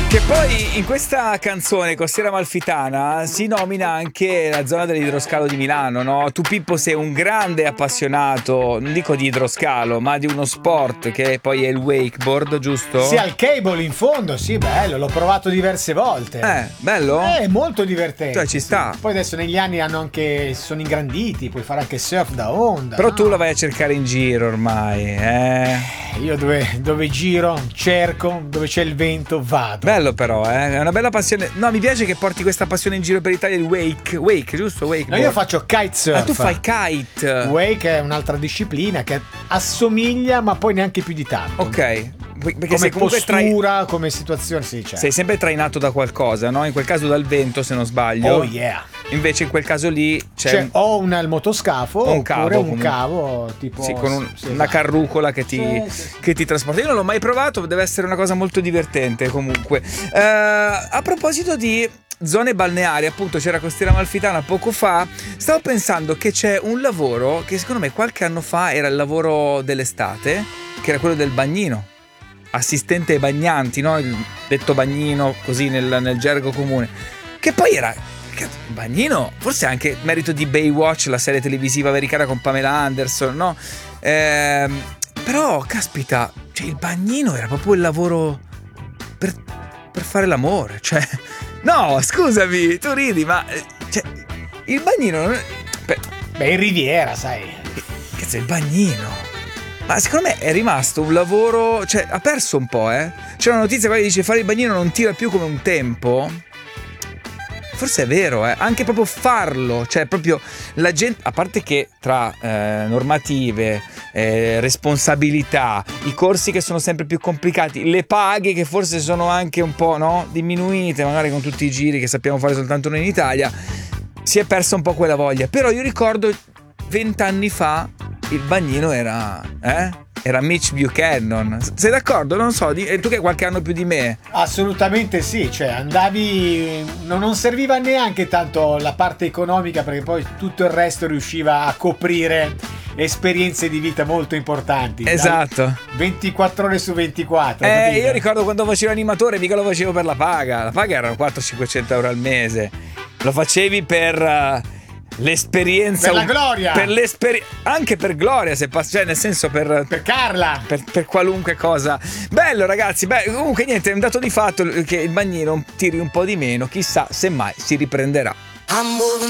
Che poi in questa canzone Costiera Amalfitana si nomina anche la zona dell'idroscalo di Milano, no? Tu Pippo sei un grande appassionato, non dico di idroscalo, ma di uno sport che poi è il wakeboard, giusto? Sì, al cable in fondo, sì, bello, l'ho provato diverse volte. Bello? È molto divertente. Cioè ci sta. Poi adesso negli anni sono ingranditi, puoi fare anche surf da onda. Però tu la vai a cercare in giro ormai, Io dove giro, cerco, dove c'è il vento, vado. Bello però, è una bella passione. No, mi piace che porti questa passione in giro per l'Italia, il wake, giusto? Wakeboard. No, io faccio kitesurf. Tu fai kite. Wake è un'altra disciplina che assomiglia, ma poi neanche più di tanto. Ok. Perché come sei comunque postura, come situazione, sì, certo. Sei sempre trainato da qualcosa, no? In quel caso dal vento, se non sbaglio. Oh yeah. Invece in quel caso lì c'è o il motoscafo o un oppure cavo, un cavo tipo sì, con una carrucola che ti trasporta. Io non l'ho mai provato, deve essere una cosa molto divertente comunque. A proposito di zone balneari, appunto c'era Costiera Amalfitana poco fa, stavo pensando che c'è un lavoro che secondo me qualche anno fa era il lavoro dell'estate, che era quello del bagnino, assistente ai bagnanti, no? Il detto bagnino così nel gergo comune, che poi era il bagnino, forse anche merito di Baywatch, la serie televisiva americana con Pamela Anderson, no? Però caspita, cioè il bagnino era proprio il lavoro per fare l'amore, cioè no, scusami, tu ridi, ma cioè, il bagnino non è... Beh, in Riviera, sai. Cazzo, il bagnino. Ma secondo me è rimasto un lavoro, cioè ha perso un po', C'è una notizia che dice fare il bagnino non tira più come un tempo. Forse è vero, anche proprio farlo, cioè proprio la gente, a parte che tra normative, responsabilità, i corsi che sono sempre più complicati, le paghe che forse sono anche un po', no, diminuite, magari con tutti i giri che sappiamo fare soltanto noi in Italia, si è persa un po' quella voglia. Però io ricordo 20 anni fa il bagnino era Mitch Buchanan. Sei d'accordo? Non so, tu che hai qualche anno più di me. Assolutamente sì, cioè andavi, non serviva neanche tanto la parte economica, perché poi tutto il resto riusciva a coprire esperienze di vita molto importanti. Esatto. 24 ore su 24. Io ricordo quando facevo animatore, mica lo facevo per la paga. La paga erano 400-500 euro al mese. Lo facevi per l'esperienza, per la gloria, anche per gloria, se cioè nel senso per Carla, per qualunque cosa. Bello ragazzi, comunque niente, è un dato di fatto che il bagnino tiri un po' di meno, chissà se mai si riprenderà.